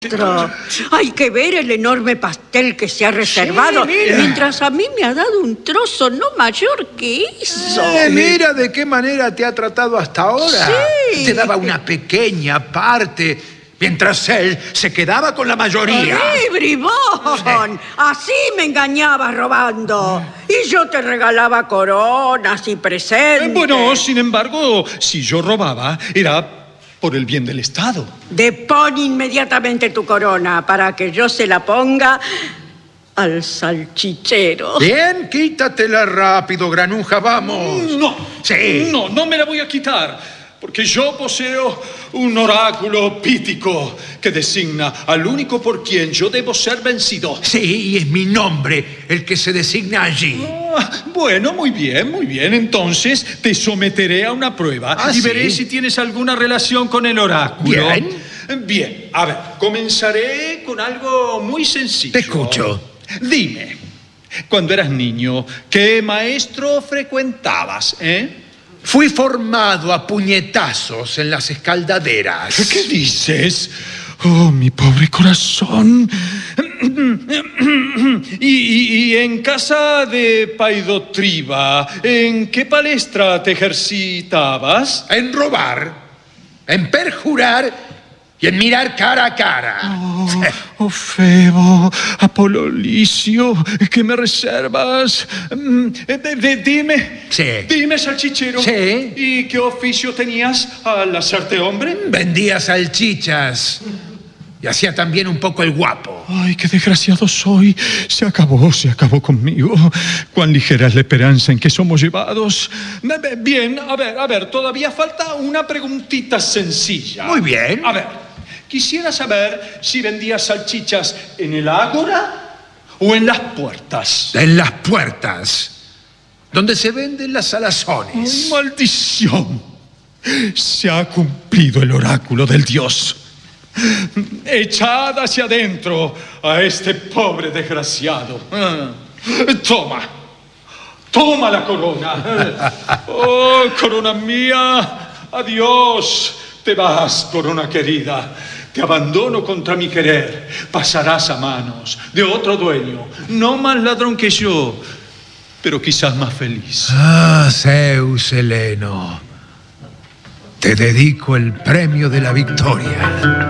Hay que ver el enorme pastel que se ha reservado, sí, mientras a mí me ha dado un trozo no mayor que eso. Mira de qué manera te ha tratado hasta ahora. Sí. Te daba una pequeña parte, mientras él se quedaba con la mayoría. ¡Sí, bribón! Así me engañabas robando. Y yo te regalaba coronas y presentes. Bueno, sin embargo, si yo robaba, era por el bien del Estado. Depón inmediatamente tu corona para que yo se la ponga al salchichero. Bien, quítatela rápido, granuja, vamos. No, Sí. no me la voy a quitar, porque yo poseo un oráculo pítico que designa al único por quien yo debo ser vencido. Sí, y es mi nombre el que se designa allí. Bueno, muy bien. Entonces te someteré a una prueba y ¿sí? veré si tienes alguna relación con el oráculo. Bien, a ver, comenzaré con algo muy sencillo. Te escucho. Dime, cuando eras niño, ¿qué maestro frecuentabas, Fui formado a puñetazos en las escaldaderas. ¿Qué dices? Oh, mi pobre corazón. Y en casa de Paidotriba, ¿en qué palestra te ejercitabas? En robar, en perjurar y en mirar cara a cara. Oh, Febo, Apololicio, ¿qué me reservas? Dime. Sí. Dime, salchichero. Sí. ¿Y qué oficio tenías al hacerte hombre? Vendía salchichas y hacía también un poco el guapo. Ay, qué desgraciado soy. Se acabó conmigo. Cuán ligera es la esperanza en que somos llevados. Bien, a ver, todavía falta una preguntita sencilla. Muy bien. A ver, quisiera saber si vendías salchichas en el ágora o en las puertas. En las puertas, donde se venden las salazones. ¡Oh, maldición! Se ha cumplido el oráculo del dios. Echad hacia adentro a este pobre desgraciado. Toma la corona. Oh, corona mía, adiós. Te vas, corona querida. Te abandono contra mi querer. Pasarás a manos de otro dueño, no más ladrón que yo, pero quizás más feliz. Ah, Zeus Heleno, te dedico el premio de la victoria.